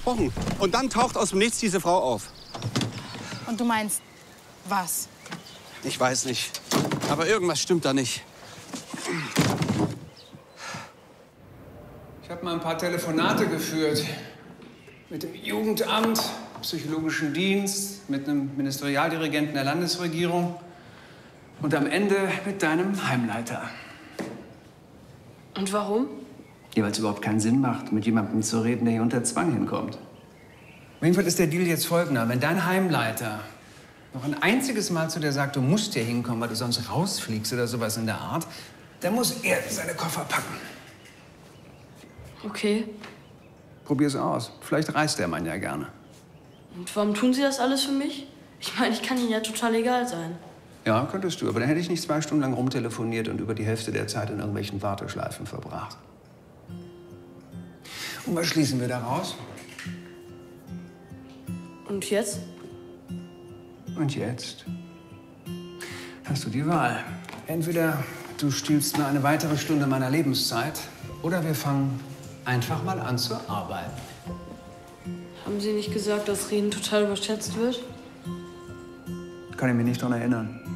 versprochen. Und dann taucht aus dem Nichts diese Frau auf. Und du meinst, was? Ich weiß nicht. Aber irgendwas stimmt da nicht. Ich habe mal ein paar Telefonate geführt. Mit dem Jugendamt, Psychologischen Dienst, mit einem Ministerialdirigenten der Landesregierung und am Ende mit deinem Heimleiter. Und warum? Ja, weil es überhaupt keinen Sinn macht, mit jemandem zu reden, der hier unter Zwang hinkommt. Auf jeden Fall ist der Deal jetzt folgender. Wenn dein Heimleiter noch ein einziges Mal zu dir sagt, du musst hier hinkommen, weil du sonst rausfliegst oder sowas in der Art, dann muss er seine Koffer packen. Okay. Probier's aus. Vielleicht reist der Mann ja gerne. Und warum tun Sie das alles für mich? Ich meine, ich kann Ihnen ja total egal sein. Ja, könntest du. Aber dann hätte ich nicht 2 Stunden lang rumtelefoniert und über die Hälfte der Zeit in irgendwelchen Warteschleifen verbracht. Und was schließen wir daraus? Und jetzt? Und jetzt hast du die Wahl. Entweder du stiehlst mir eine weitere Stunde meiner Lebenszeit oder wir fangen einfach mal an zu arbeiten. Haben Sie nicht gesagt, dass Reden total überschätzt wird? Kann ich mich nicht daran erinnern.